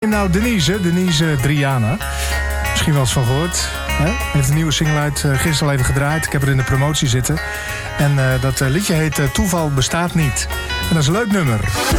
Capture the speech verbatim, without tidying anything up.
nou Denise, Denise Driana. Misschien wel eens van gehoord. Hè? Heeft een nieuwe single uit, uh, gisteren al even gedraaid. Ik heb er in de promotie zitten. En uh, dat uh, liedje heet uh, Toeval bestaat niet. En dat is een leuk nummer.